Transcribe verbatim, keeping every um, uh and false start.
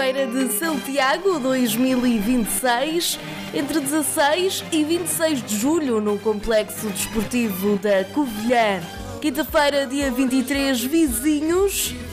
Feira de Santiago dois mil e vinte e seis, entre dezasseis e vinte e seis de julho, no Complexo Desportivo da Covilhã. Quinta-feira, dia vinte e três, Vizinhos.